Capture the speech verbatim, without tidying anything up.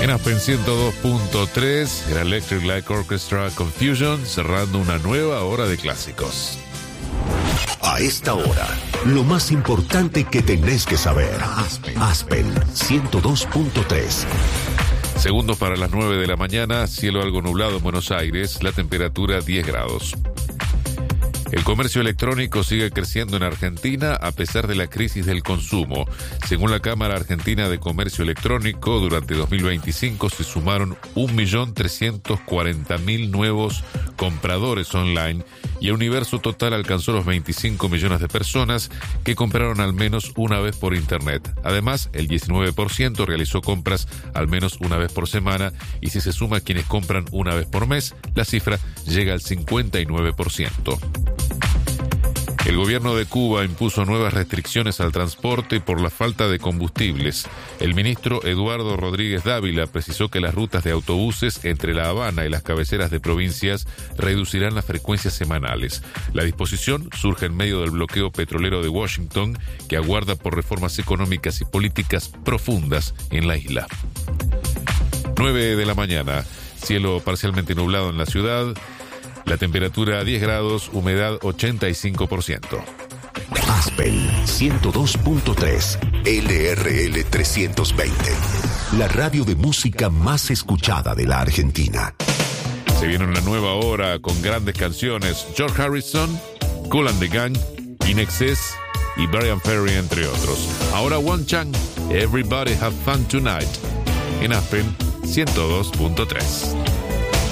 En Aspen ciento dos punto tres, el Electric Light Orchestra Confusion, cerrando una nueva hora de clásicos. A esta hora, lo más importante que tenés que saber. Aspen, Aspen ciento dos punto tres. Segundos para las nueve de la mañana, cielo algo nublado en Buenos Aires, la temperatura diez grados. El comercio electrónico sigue creciendo en Argentina a pesar de la crisis del consumo. Según la Cámara Argentina de Comercio Electrónico, durante dos mil veinticinco se sumaron un millón trescientos cuarenta mil nuevos compradores online y el universo total alcanzó los veinticinco millones de personas que compraron al menos una vez por Internet. Además, el diecinueve por ciento realizó compras al menos una vez por semana y si se suma quienes compran una vez por mes, la cifra llega al cincuenta y nueve por ciento. El gobierno de Cuba impuso nuevas restricciones al transporte por la falta de combustibles. El ministro Eduardo Rodríguez Dávila precisó que las rutas de autobuses entre La Habana y las cabeceras de provincias reducirán las frecuencias semanales. La disposición surge en medio del bloqueo petrolero de Washington, que aguarda por reformas económicas y políticas profundas en la isla. nueve de la mañana, cielo parcialmente nublado en la ciudad. La temperatura diez grados, humedad ochenta y cinco por ciento. Aspen ciento dos punto tres, L R L trescientos veinte. La radio de música más escuchada de la Argentina. Se viene una nueva hora con grandes canciones. George Harrison, Kool and the Gang, In Excess y Brian Ferry, entre otros. Ahora One Chang, Everybody Have Fun Tonight. En Aspen ciento dos punto tres.